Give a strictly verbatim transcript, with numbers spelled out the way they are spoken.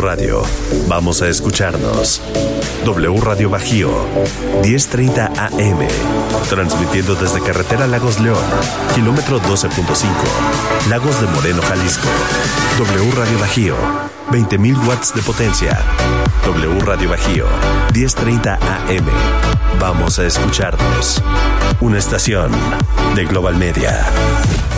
Radio. Vamos a escucharnos. W Radio Bajío, diez treinta A M. Transmitiendo desde Carretera Lagos León, kilómetro doce punto cinco. Lagos de Moreno, Jalisco. W Radio Bajío, veinte mil watts de potencia. W Radio Bajío, diez treinta A M. Vamos a escucharnos. Una estación de Global Media.